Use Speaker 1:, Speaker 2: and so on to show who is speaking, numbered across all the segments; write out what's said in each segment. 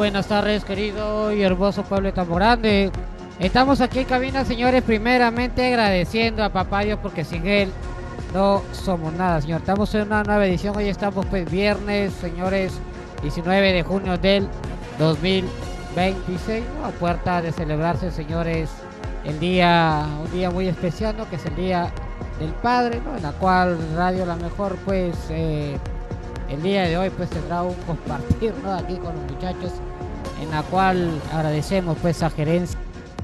Speaker 1: buenas tardes, querido y hermoso pueblo de Tambo Grande. Estamos aquí en cabina, señores, primeramente agradeciendo a Papá Dios porque sin él no somos nada, señor. Estamos en una nueva edición, hoy estamos pues viernes, señores, 19 de junio del 2026, ¿no? A puerta de celebrarse, señores, un día muy especial, ¿no? Que es el Día del Padre, ¿no? En la cual Radio La Mejor, pues, el día de hoy pues tendrá un compartir, ¿no? Aquí con los muchachos, en la cual agradecemos pues a gerencia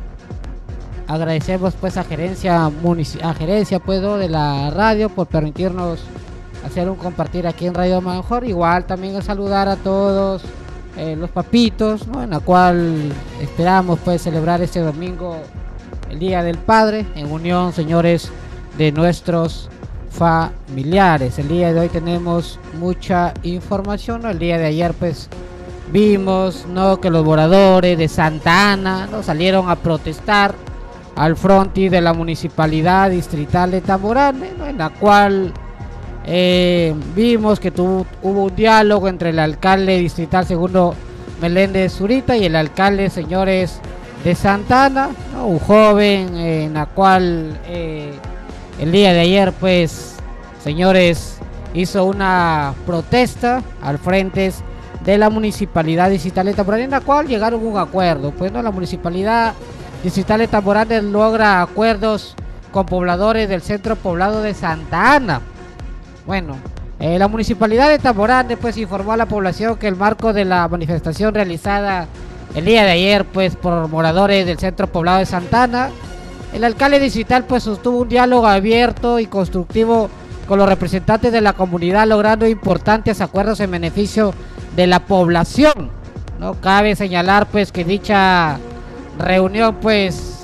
Speaker 1: pues, ¿no? De la radio por permitirnos hacer un compartir aquí en Radio La Mejor. Igual también a saludar a todos los papitos, ¿no? En la cual esperamos pues celebrar este domingo el Día del Padre en unión, señores, de nuestros familiares. El día de hoy tenemos mucha información, ¿no? El día de ayer pues vimos, ¿no?, que los moradores de Santa Ana, ¿no?, salieron a protestar al frontis de la municipalidad distrital de Tambo Grande, ¿no?, en la cual vimos que hubo un diálogo entre el alcalde distrital segundo Meléndez Zurita y el alcalde, señores, de Santa Ana, ¿no?, un joven en la cual el día de ayer pues, señores, hizo una protesta al frente de la municipalidad distrital de Tambo Grande, en la cual llegaron a un acuerdo, pues, ¿no? La municipalidad distrital de Tambo Grande logra acuerdos con pobladores del centro poblado de Santa Ana. Bueno, la municipalidad de Tambo Grande pues informó a la población que el marco de la manifestación realizada el día de ayer pues por moradores del centro poblado de Santa Ana, el alcalde distrital pues sostuvo un diálogo abierto y constructivo con los representantes de la comunidad, logrando importantes acuerdos en beneficio de la población. No cabe señalar pues que dicha reunión pues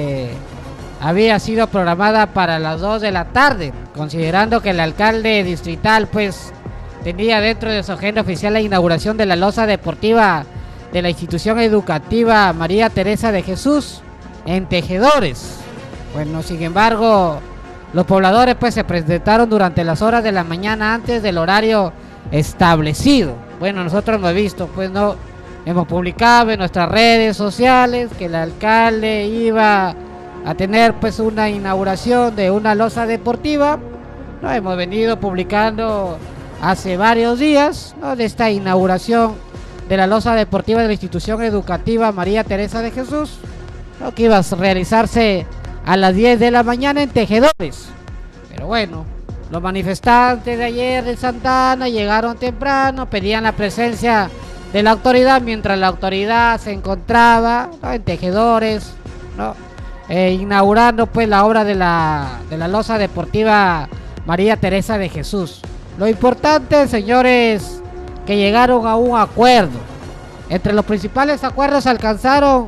Speaker 1: había sido programada para las 2 de la tarde, considerando que el alcalde distrital pues tenía dentro de su agenda oficial la inauguración de la losa deportiva de la institución educativa María Teresa de Jesús en Tejedores. Bueno, sin embargo, los pobladores pues se presentaron durante las horas de la mañana antes del horario establecido. Bueno, nosotros hemos visto, pues, no hemos publicado en nuestras redes sociales que el alcalde iba a tener pues una inauguración de una losa deportiva, ¿no? Hemos venido publicando hace varios días, ¿no?, de esta inauguración de la losa deportiva de la institución educativa María Teresa de Jesús, ¿no?, que iba a realizarse a las 10 de la mañana en Tejedores. Pero bueno, los manifestantes de ayer de Santa Ana llegaron temprano, pedían la presencia de la autoridad, mientras la autoridad se encontraba, ¿no?, en Tejedores, ¿no?, inaugurando pues la obra de la losa deportiva María Teresa de Jesús. Lo importante, señores, que llegaron a un acuerdo. Entre los principales acuerdos alcanzados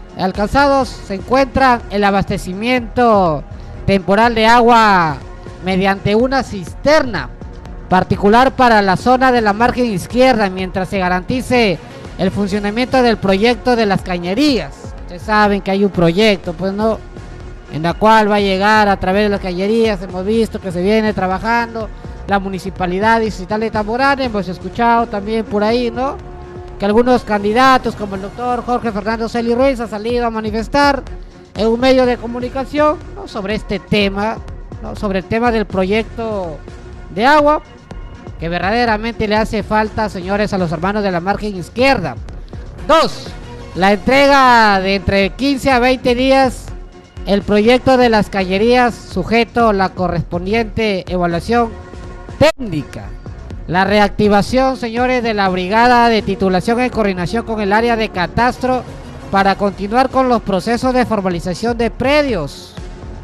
Speaker 1: se encuentra el abastecimiento temporal de agua mediante una cisterna particular para la zona de la margen izquierda, mientras se garantice el funcionamiento del proyecto de las cañerías. Ustedes saben que hay un proyecto, pues, no, en la cual va a llegar a través de las cañerías. Hemos visto que se viene trabajando la municipalidad distrital de Tambo Grande. Hemos escuchado también por ahí, ¿no?, que algunos candidatos como el doctor Jorge Fernando Celi Ruiz ha salido a manifestar en un medio de comunicación, ¿no?, sobre este tema, ¿no?, sobre el tema del proyecto de agua, que verdaderamente le hace falta, señores, a los hermanos de la margen izquierda. 2. La entrega de entre 15 a 20 días el proyecto de las cañerías, sujeto a la correspondiente evaluación técnica. La reactivación, señores, de la brigada de titulación en coordinación con el área de catastro para continuar con los procesos de formalización de predios.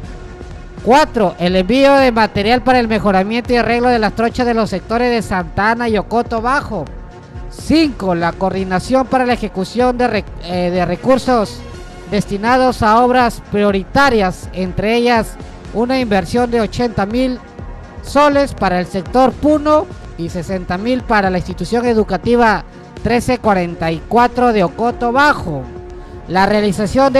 Speaker 1: 4. El envío de material para el mejoramiento y arreglo de las trochas de los sectores de Santa Ana y Ocoto Bajo. 5. La coordinación para la ejecución de recursos destinados a obras prioritarias, entre ellas una inversión de 80,000 soles para el sector Puno y 60,000 para la institución educativa 1344 de Ocoto Bajo. La realización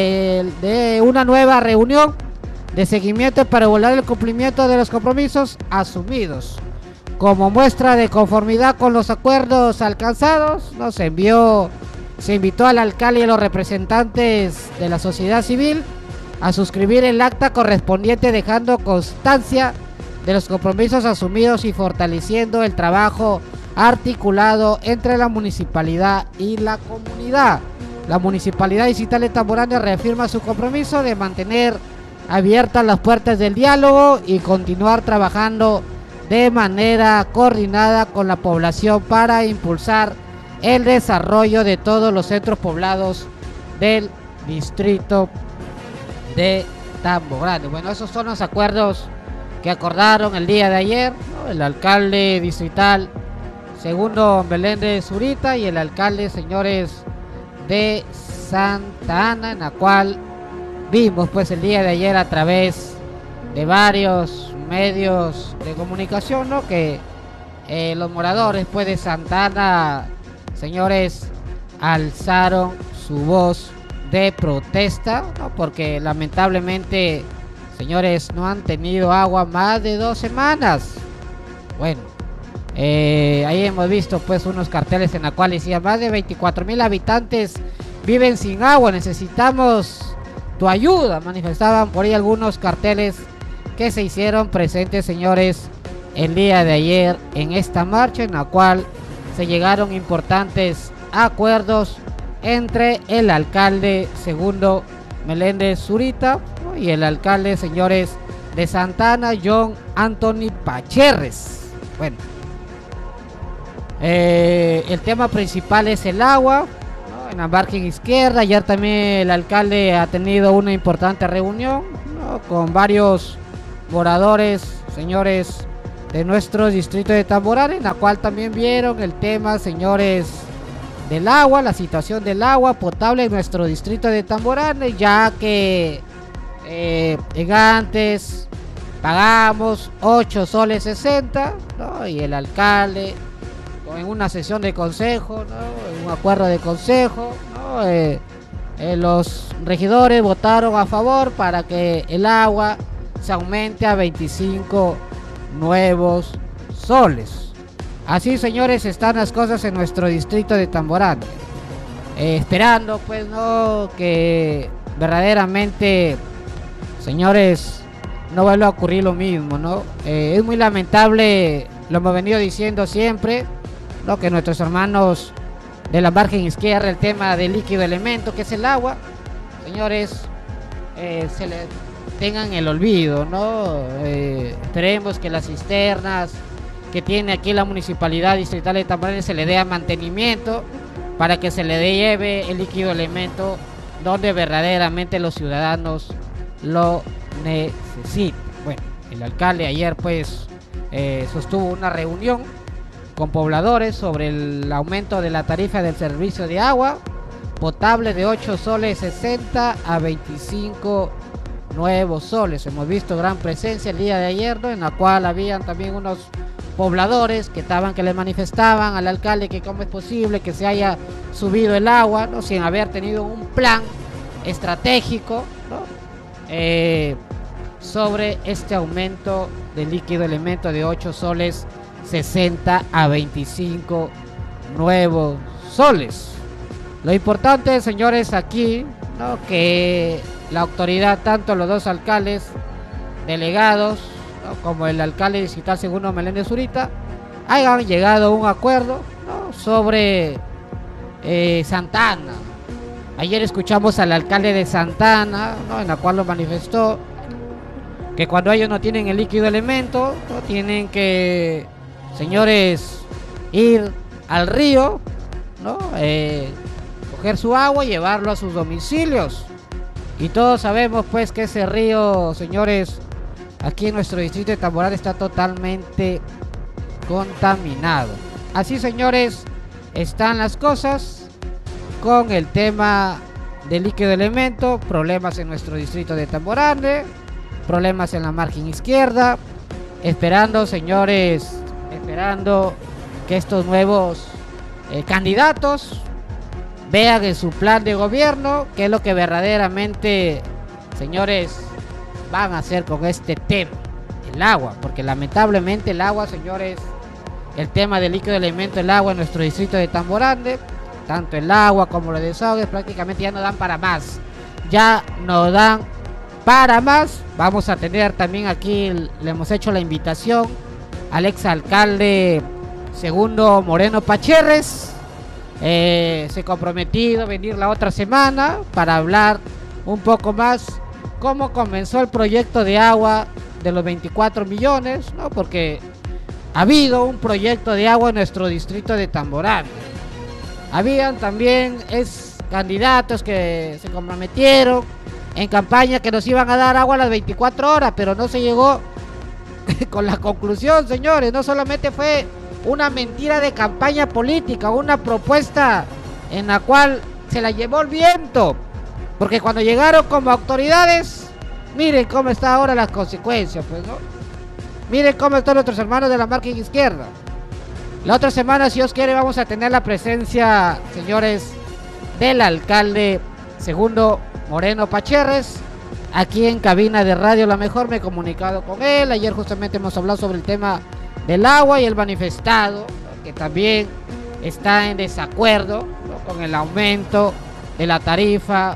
Speaker 1: de una nueva reunión de seguimiento para evaluar el cumplimiento de los compromisos asumidos. Como muestra de conformidad con los acuerdos alcanzados, nos envió se invitó al alcalde y a los representantes de la sociedad civil a suscribir el acta correspondiente, dejando constancia de los compromisos asumidos y fortaleciendo el trabajo articulado entre la municipalidad y la comunidad. La Municipalidad Distrital de Tamborane reafirma su compromiso de mantener abiertas las puertas del diálogo y continuar trabajando de manera coordinada con la población para impulsar el desarrollo de todos los centros poblados del distrito de Tamborane. Bueno, esos son los acuerdos que acordaron el día de ayer, ¿no? El alcalde distrital segundo Meléndez Zurita y el alcalde, señores, de Santa Ana, en la cual vimos pues el día de ayer a través de varios medios de comunicación, ¿no? Que los moradores pues de Santa Ana, señores, alzaron su voz de protesta, ¿no? Porque lamentablemente, señores, no han tenido agua más de 2 semanas. Bueno, ahí hemos visto pues unos carteles en la cual decía más de 24,000 habitantes viven sin agua, necesitamos tu ayuda. Manifestaban por ahí algunos carteles que se hicieron presentes, señores, el día de ayer en esta marcha, en la cual se llegaron importantes acuerdos entre el alcalde segundo Meléndez Zurita, ¿no? Y el alcalde, señores, de Santa Ana, John Anthony Pacherres. Bueno, el tema principal es el agua, ¿no? En la margen izquierda. Ayer también el alcalde ha tenido una importante reunión, ¿no? Con varios moradores, señores, de nuestro distrito de Tamborane, en la cual también vieron el tema, señores, del agua, la situación del agua potable en nuestro distrito de Tamborane, ya que en antes pagamos 8 soles 60, ¿no? Y el alcalde, en una sesión de consejo, ¿no? En un acuerdo de consejo, ¿no? Los regidores votaron a favor para que el agua se aumente a 25 nuevos soles. Así, señores, están las cosas en nuestro distrito de Tamborane, esperando pues no que verdaderamente, señores, no vuelva a ocurrir lo mismo, ¿no? Es muy lamentable, lo hemos venido diciendo siempre, ¿no? Que nuestros hermanos de la margen izquierda, el tema del líquido elemento que es el agua, señores, se le tengan el olvido, ¿no? Esperemos que las cisternas que tiene aquí la Municipalidad Distrital de Tamborane se le dé mantenimiento para que se le lleve el líquido elemento donde verdaderamente los ciudadanos lo necesitan. Bueno, el alcalde ayer pues sostuvo una reunión con pobladores sobre el aumento de la tarifa del servicio de agua potable de 8 soles 60 a 25 nuevos soles. Hemos visto gran presencia el día de ayer, ¿no? En la cual habían también unos pobladores que le manifestaban al alcalde que cómo es posible que se haya subido el agua, ¿no? Sin haber tenido un plan estratégico, ¿no? Sobre este aumento del líquido elemento de 8 soles 60 a 25 nuevos soles. Lo importante, señores, aquí, ¿no? Que la autoridad, tanto los dos alcaldes delegados, ¿no? Como el alcalde distrital segundo Meléndez Zurita, hayan llegado a un acuerdo, ¿no? Sobre Santa Ana. Ayer escuchamos al alcalde de Santa Ana, ¿no? En la cual lo manifestó que cuando ellos no tienen el líquido elemento, ¿no? Tienen que, señores, ir al río, ¿no? Coger su agua y llevarlo a sus domicilios. Y todos sabemos pues que ese río, señores, aquí en nuestro distrito de Tamborane está totalmente contaminado. Así, señores, están las cosas con el tema del líquido elemento. Problemas en nuestro distrito de Tamborane, problemas en la margen izquierda, esperando, señores, esperando que estos nuevos candidatos vean en su plan de gobierno qué es lo que verdaderamente, señores, van a hacer con este tema, el agua, porque lamentablemente el agua, señores, el tema del líquido elemento, el agua en nuestro distrito de Tamborane tanto el agua como los desahogues prácticamente ya no dan para más, ya no dan para más. Vamos a tener también aquí, le hemos hecho la invitación al exalcalde Segundo Moreno Pacherres, se comprometido a venir la otra semana para hablar un poco más cómo comenzó el proyecto de agua de los 24 millones, ¿no? Porque ha habido un proyecto de agua en nuestro distrito de Tamborane. Habían también candidatos que se comprometieron en campaña que nos iban a dar agua a las 24 horas, pero no se llegó con la conclusión, señores. No solamente fue una mentira de campaña política, una propuesta en la cual se la llevó el viento, porque cuando llegaron como autoridades, miren cómo está ahora las consecuencias, pues, ¿no? Miren cómo están nuestros hermanos de la margen izquierda. La otra semana, si Dios quiere, vamos a tener la presencia, señores, del alcalde Segundo Moreno Pacherres, aquí en cabina de Radio La Mejor. Me he comunicado con él. Ayer justamente hemos hablado sobre el tema del agua y el manifestado, ¿no?, que también está en desacuerdo, ¿no?, con el aumento de la tarifa,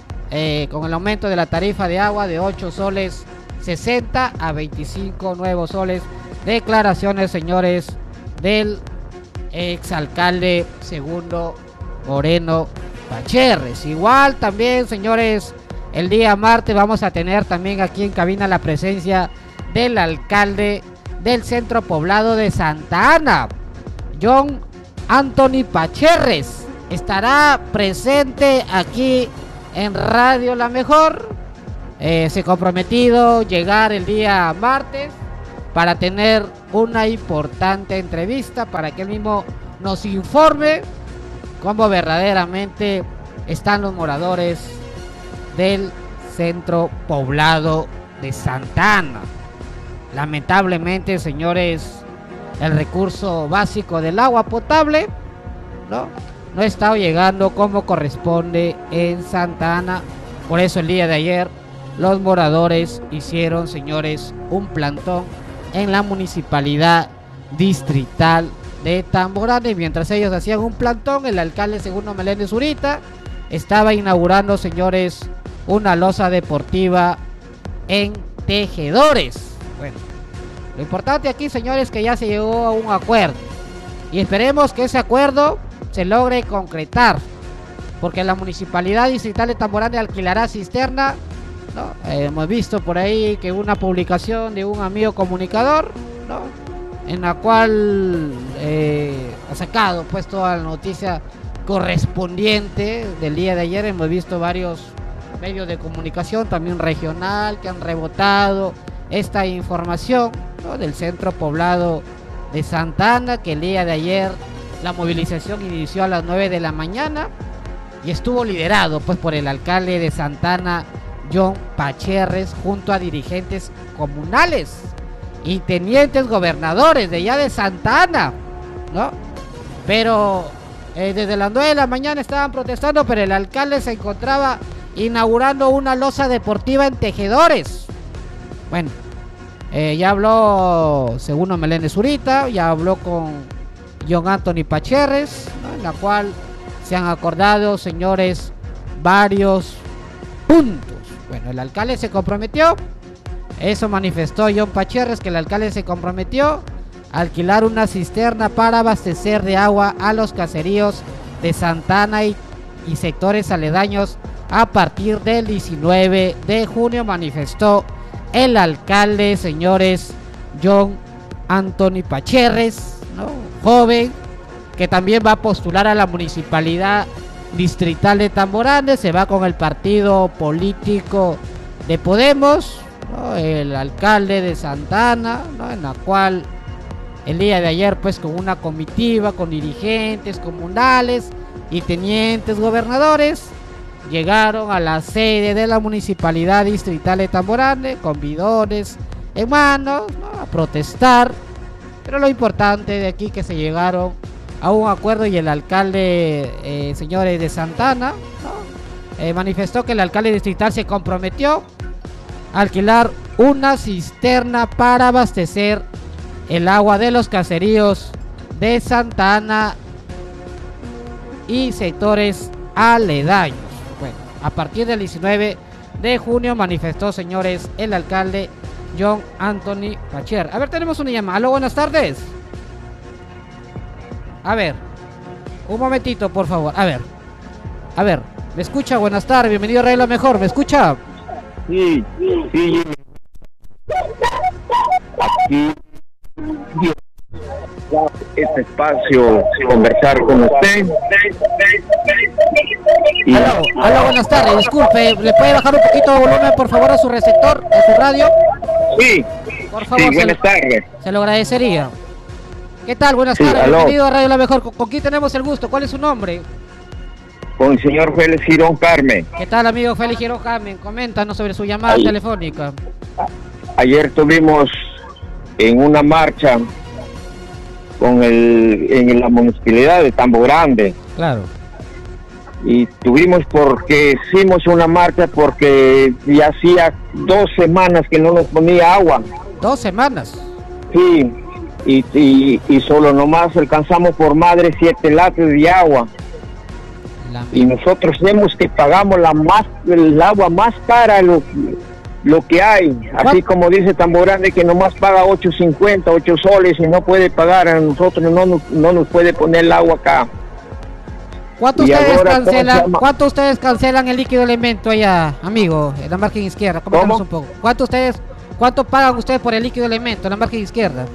Speaker 1: de agua de 8 soles 60 a 25 nuevos soles. Declaraciones, señores, del exalcalde Segundo Moreno Pacherres. Igual también, señores, el día martes vamos a tener también aquí en cabina la presencia del alcalde del centro poblado de Santa Ana, John Anthony Pacherres. Estará presente aquí en Radio La Mejor. Se ha comprometido llegar el día martes para tener una importante entrevista, para que él mismo nos informe cómo verdaderamente están los moradores del centro poblado de Santa Ana. Lamentablemente, señores, el recurso básico del agua potable no ha estado llegando como corresponde en Santa Ana. Por eso el día de ayer los moradores hicieron, señores, un plantón en la municipalidad distrital de Tamborane. Mientras ellos hacían un plantón, el alcalde Segundo Meléndez Zurita estaba inaugurando, señores, una losa deportiva en Tejedores. Bueno, lo importante aquí, señores, es que ya se llegó a un acuerdo y esperemos que ese acuerdo se logre concretar, porque la municipalidad distrital de Tamborane alquilará cisterna, ¿no? Hemos visto por ahí que una publicación de un amigo comunicador, ¿no?, en la cual ha sacado pues toda la noticia correspondiente del día de ayer. Hemos visto varios medios de comunicación también regional que han rebotado esta información, ¿no?, del centro poblado de Santa Ana, que el día de ayer la movilización inició a las 9 de la mañana y estuvo liderado pues por el alcalde de Santa Ana, John Pacherres, junto a dirigentes comunales y tenientes gobernadores de allá de Santa Ana, ¿no? Pero desde las 9 de la mañana estaban protestando, pero el alcalde se encontraba inaugurando una losa deportiva en Tejedores. Bueno, ya habló Segundo Meléndez Zurita, ya habló con John Anthony Pacherres, ¿no?, en la cual se han acordado, señores, varios puntos. Bueno, el alcalde se comprometió, eso manifestó John Pacherres, que el alcalde se comprometió a alquilar una cisterna para abastecer de agua a los caseríos de Santa Ana y sectores aledaños a partir del 19 de junio, manifestó el alcalde, señores, John Anthony Pacherres, ¿no?, joven que también va a postular a la municipalidad distrital de Tamborane. Se va con el partido político de Podemos, ¿no?, el alcalde de Santa Ana, ¿no?, en la cual el día de ayer pues con una comitiva con dirigentes comunales y tenientes gobernadores llegaron a la sede de la municipalidad distrital de Tamborane con bidones en manos, ¿no?, a protestar. Pero lo importante de aquí que se llegaron a un acuerdo y el alcalde, señores, de Santa Ana, ¿no?, manifestó que el alcalde distrital se comprometió a alquilar una cisterna para abastecer el agua de los caseríos de Santa Ana y sectores aledaños. Bueno, a partir del 19 de junio manifestó, señores, el alcalde John Anthony Pacher. A ver, tenemos una llamada. Aló, buenas tardes. A ver, un momentito, por favor. A ver, ¿me escucha? Buenas tardes, bienvenido a Radio La Mejor. ¿Me escucha?
Speaker 2: Sí. Aquí este espacio, conversar con usted.
Speaker 1: Aló, buenas tardes, disculpe, ¿le puede bajar un poquito de volumen, por favor, a su receptor, a su radio?
Speaker 2: Sí,
Speaker 1: por favor,
Speaker 2: sí, buenas tardes.
Speaker 1: Se lo agradecería. ¿Qué tal? Buenas tardes,
Speaker 2: aló.
Speaker 1: Bienvenido a Radio La Mejor. ¿Con quién tenemos el gusto? ¿Cuál es su nombre?
Speaker 2: Con el señor Félix Girón Carmen.
Speaker 1: ¿Qué tal, amigo Félix Girón Carmen? Coméntanos sobre su llamada telefónica.
Speaker 2: Ayer tuvimos en una marcha en la municipalidad de Tambo Grande.
Speaker 1: Claro.
Speaker 2: Y tuvimos porque hicimos una marcha porque ya hacía 2 semanas que no nos ponía agua.
Speaker 1: 2 semanas.
Speaker 2: Sí, y solo nomás alcanzamos por madre 7 latas de agua. Y nosotros vemos que pagamos el agua más cara, lo que hay, así como dice Tambo Grande que nomás paga 8.50, 8 soles y no puede pagar, a nosotros no nos puede poner el agua acá.
Speaker 1: ¿Cuánto ustedes cancelan el líquido elemento allá, amigo, en la margen izquierda? Coméntanos un poco. ¿Cuánto pagan ustedes por el líquido elemento en la margen izquierda?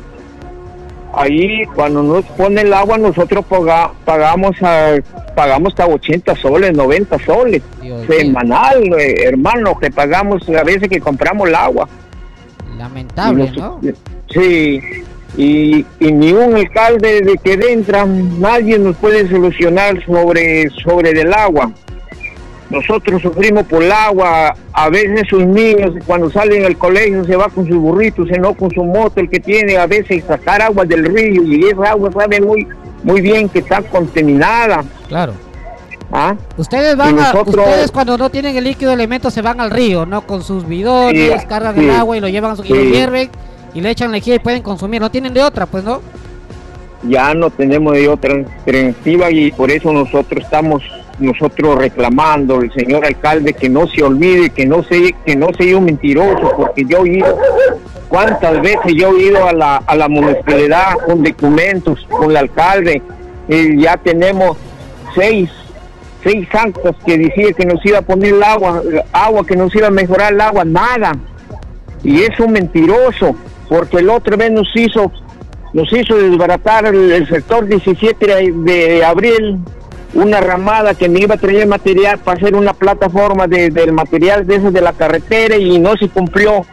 Speaker 2: Ahí cuando nos pone el agua nosotros pagamos hasta 80 soles, 90 soles, Dios semanal, hermano, que pagamos a veces que compramos el agua.
Speaker 1: Lamentable, ¿no?
Speaker 2: Sí, y ni un alcalde de que entra, nadie nos puede solucionar sobre del agua. Nosotros sufrimos por el agua, a veces sus niños cuando salen del colegio se va con sus burritos, no con su moto, el que tiene a veces sacar agua del río y esa agua sabe muy bien que está contaminada.
Speaker 1: Claro.
Speaker 2: ¿Ah?
Speaker 1: Ustedes cuando no tienen el líquido elemento se van al río, ¿no? Con sus bidones, cargan el agua y lo llevan y lo hierven y le echan lejía y pueden consumir, no tienen de otra, pues, ¿no?
Speaker 2: Ya no tenemos de otra alternativa y por eso nosotros estamos reclamando al señor alcalde que no se olvide, que no sea un mentiroso, porque yo he ido, cuántas veces yo he ido a la municipalidad con documentos, con el alcalde, y ya tenemos 6 actas que decía que nos iba a poner el agua, que nos iba a mejorar el agua, nada, y es un mentiroso, porque el otro vez nos hizo desbaratar el sector 17 de abril, una ramada que me iba a traer material para hacer una plataforma del material de la carretera y no se cumplió.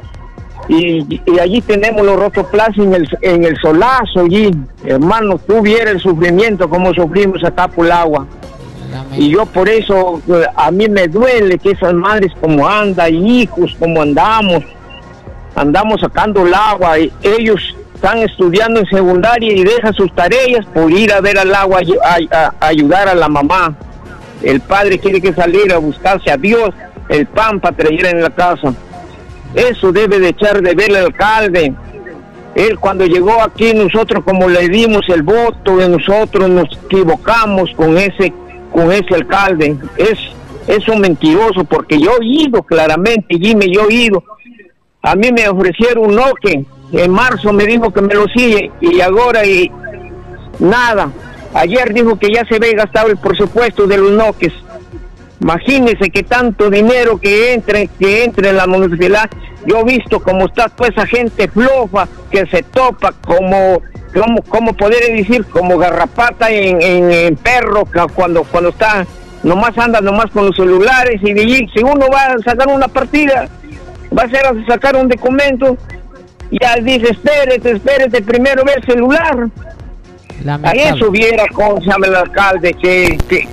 Speaker 2: Y allí tenemos los rotoplas en el solazo allí. Hermano, tú vieras el sufrimiento como sufrimos acá por el agua. Y yo por eso, a mí me duele que esas madres como andan, hijos como andamos sacando el agua, y ellos están estudiando en secundaria y dejan sus tareas por ir a ver al agua a ayudar a la mamá. El padre quiere que saliera a buscarse a Dios el pan para traer en la casa. Eso debe de echar de ver el alcalde. Él cuando llegó aquí, nosotros como le dimos el voto, de nosotros nos equivocamos con ese alcalde. Es un mentiroso, porque yo he ido claramente, Jimmy, yo he ido. A mí me ofrecieron un Nokia. En marzo me dijo que me lo sigue y ahora nada. Ayer dijo que ya se había gastado el presupuesto de los Nokias. Imagínense que tanto dinero que entre en la municipalidad. Yo he visto cómo está toda esa gente floja que se topa como poder decir, como garrapata en perro, cuando está, nomás anda nomás con los celulares y de allí, si uno va a sacar una partida, va a sacar un documento, ya dice, espérate, primero ve el celular. A eso hubiera con el alcalde que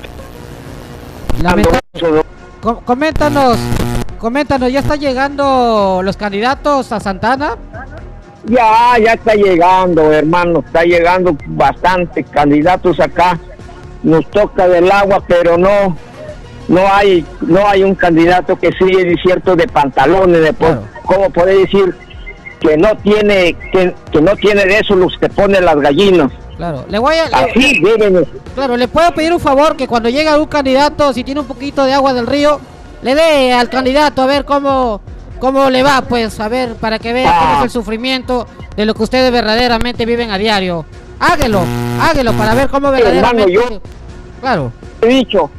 Speaker 1: Coméntanos, ¿ya están llegando los candidatos a Santana?
Speaker 2: Ya está llegando, hermano, está llegando bastantes candidatos acá. Nos toca del agua, pero no hay un candidato que sigue desierto de pantalones,
Speaker 1: claro.
Speaker 2: ¿Cómo puede decir que no tiene de eso los que ponen las gallinas?
Speaker 1: Claro, le voy a...
Speaker 2: Así deben.
Speaker 1: Claro, le puedo pedir un favor, que cuando llegue algún candidato, si tiene un poquito de agua del río, le dé al candidato a ver cómo le va, pues, a ver, para que vea cómo es el sufrimiento de lo que ustedes verdaderamente viven a diario. Hágalo para ver cómo verdaderamente...
Speaker 2: Hermano,
Speaker 1: claro.
Speaker 2: He dicho,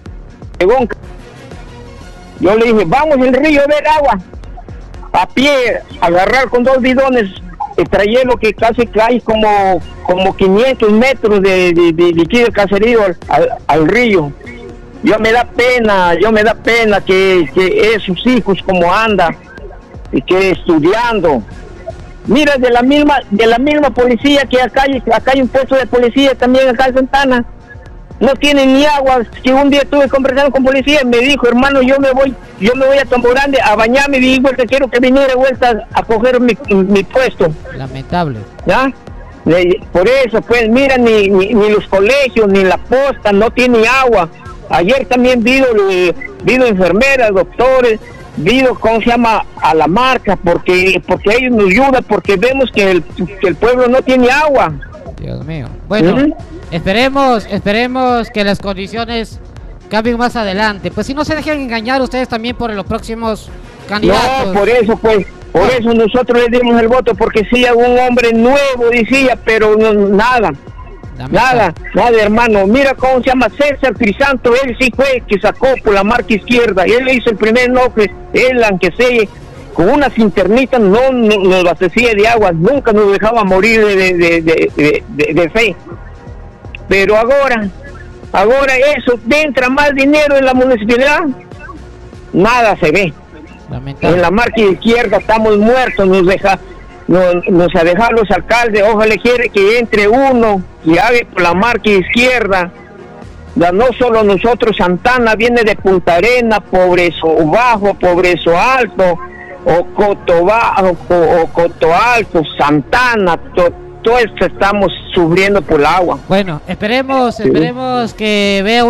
Speaker 2: yo le dije, vamos al río a ver agua, a pie, agarrar con 2 bidones, traía lo que casi cae como 500 metros de aquí del caserío al río. Yo me da pena que esos hijos como anda y que estudiando. Mira, de la misma policía que acá hay un puesto de policía también acá en Santana. No tienen ni agua. Que un día estuve conversando con policía y me dijo, hermano, yo me voy a Tambo Grande a bañarme y digo que quiero que viniera de vuelta a coger mi puesto.
Speaker 1: Lamentable.
Speaker 2: ¿Ya? Por eso, pues, mira, ni los colegios, ni la posta, no tiene agua. Ayer también vino enfermeras, doctores, vino, ¿cómo se llama?, a la marca, porque ellos nos ayudan, porque vemos que el pueblo no tiene agua.
Speaker 1: Dios mío. Bueno, esperemos que las condiciones cambien más adelante. Pues si no se dejen engañar ustedes también por los próximos candidatos.
Speaker 2: No, por eso nosotros le dimos el voto, porque sí, algún hombre nuevo decía, pero no, nada, hermano. Mira cómo se llama César Crisanto, él sí fue que sacó por la marca izquierda, él hizo el primer nombre, él, aunque sea con una cinternita, no nos abastecía de agua, nunca nos dejaba morir de fe. Pero ahora eso, entra más dinero en la municipalidad, nada se ve.
Speaker 1: Lamentable.
Speaker 2: En la marca izquierda estamos muertos, nos ha dejado los alcaldes. Ojalá quiere que entre uno y haga por la marca izquierda. Ya no solo nosotros, Santana viene de Punta Arena, Progreso Bajo, Progreso Alto, o Coto Bajo, o Coto Alto, Santana, todo esto estamos sufriendo por el agua.
Speaker 1: Bueno, esperemos que vea